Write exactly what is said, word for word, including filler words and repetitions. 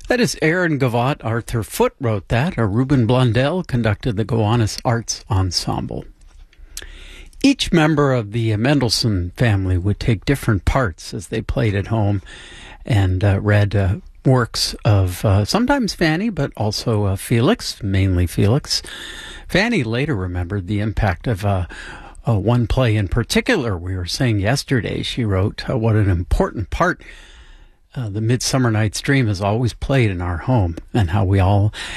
That is Aaron Gavotte. Arthur Foote wrote that. Or Ruben Blundell conducted the Gowanus Arts Ensemble. Each member of the Mendelssohn family would take different parts as they played at home and uh, read uh, works of uh, sometimes Fanny, but also uh, Felix, mainly Felix. Fanny later remembered the impact of uh, uh, one play in particular. We were saying yesterday, she wrote, uh, what an important part uh, the Midsummer Night's Dream has always played in our home, and how we all